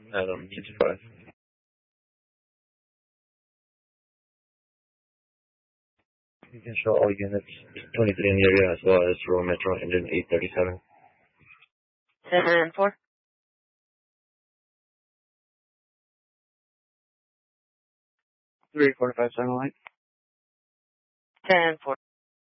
I don't need to buy. You can show all units 23 in the area as well as Rural Metro engine 837. 7-4. 345 satellite. 10-4.